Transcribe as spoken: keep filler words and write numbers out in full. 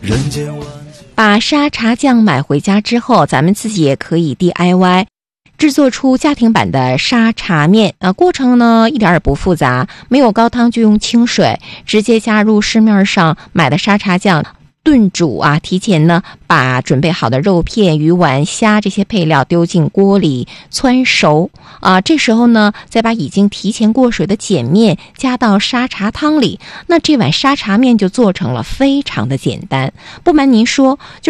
把沙茶酱买回家之后，咱们自己也可以 D I Y 制作出家庭版的沙茶面啊，过程呢一点也不复杂，没有高汤就用清水，直接加入市面上买的沙茶酱炖煮啊，提前呢把准备好的肉片、鱼丸、虾这些配料丢进锅里汆熟啊，这时候呢再把已经提前过水的碱面加到沙茶汤里，那这碗沙茶面就做成了，非常的简单。不瞒您说，就